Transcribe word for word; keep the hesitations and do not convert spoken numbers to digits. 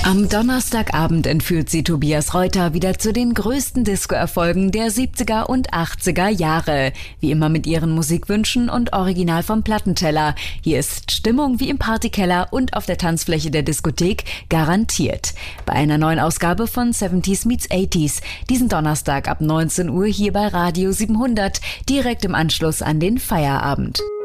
Am Donnerstagabend entführt sie Tobias Reuter wieder zu den größten Disco-Erfolgen der siebziger und achtziger Jahre. Wie immer mit ihren Musikwünschen und Original vom Plattenteller. Hier ist Stimmung wie im Partykeller und auf der Tanzfläche der Diskothek garantiert. Bei einer neuen Ausgabe von siebziger meets achtziger. Diesen Donnerstag ab neunzehn Uhr hier bei Radio siebenhundert, direkt im Anschluss an den Feierabend.